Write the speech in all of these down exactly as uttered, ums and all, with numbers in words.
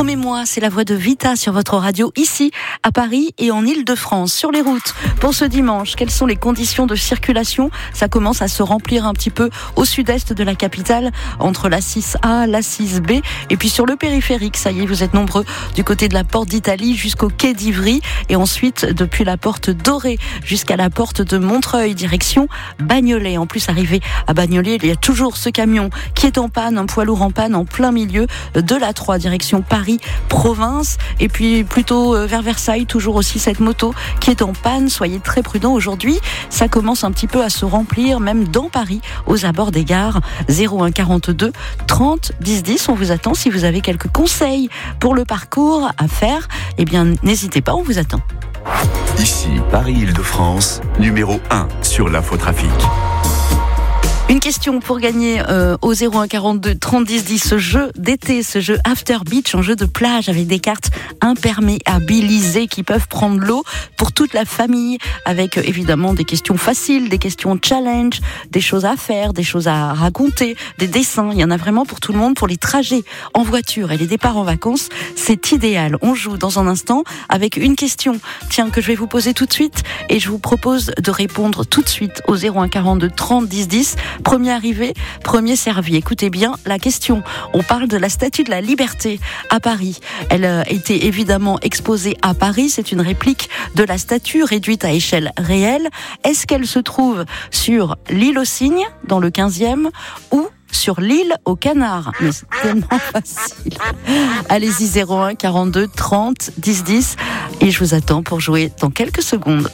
Nommez-moi, c'est la voix de Vita sur votre radio, ici, à Paris et en Île-de-France. Sur les routes, pour ce dimanche, quelles sont les conditions de circulation? Ça commence à se remplir un petit peu au sud-est de la capitale, entre la six A, la six B, et puis sur le périphérique, ça y est, vous êtes nombreux du côté de la porte d'Italie jusqu'au quai d'Ivry, et ensuite, depuis la porte Dorée jusqu'à la porte de Montreuil, direction Bagnolet. En plus, arrivé à Bagnolet, il y a toujours ce camion qui est en panne, un poids lourd en panne en plein milieu de la trois, direction Paris, province. Et puis plutôt vers Versailles, toujours aussi cette moto qui est en panne. Soyez très prudents aujourd'hui. Ça commence un petit peu à se remplir, même dans Paris, aux abords des gares. zéro un quarante-deux trente dix dix. On vous attend. Si vous avez quelques conseils pour le parcours à faire, eh bien, n'hésitez pas, on vous attend. Ici, Paris-Île-de-France, numéro un sur l'infotrafic. Une question pour gagner euh, au zéro un quarante-deux trente dix dix, ce jeu d'été, ce jeu After Beach, un jeu de plage avec des cartes imperméabilisées qui peuvent prendre l'eau pour toute la famille, avec euh, évidemment des questions faciles, des questions challenge, des choses à faire, des choses à raconter, des dessins. Il y en a vraiment pour tout le monde, pour les trajets en voiture et les départs en vacances, c'est idéal. On joue dans un instant avec une question, tiens, que je vais vous poser tout de suite, et je vous propose de répondre tout de suite au zéro un quarante-deux trente dix dix. Premier arrivé, premier servi. Écoutez bien la question. On parle de la Statue de la Liberté à Paris. Elle a été évidemment exposée à Paris. C'est une réplique de la statue réduite à échelle réelle. Est-ce qu'elle se trouve sur l'île aux Cygnes, dans le quinzième, ou sur l'île aux Canards? Mais c'est tellement facile. Allez-y, zéro un quarante-deux trente dix dix. Et je vous attends pour jouer dans quelques secondes.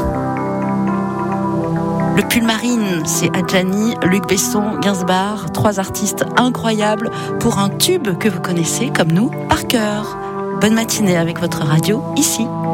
Le pull marine, c'est Adjani, Luc Besson, Gainsbourg, trois artistes incroyables pour un tube que vous connaissez comme nous par cœur. Bonne matinée avec votre radio ici.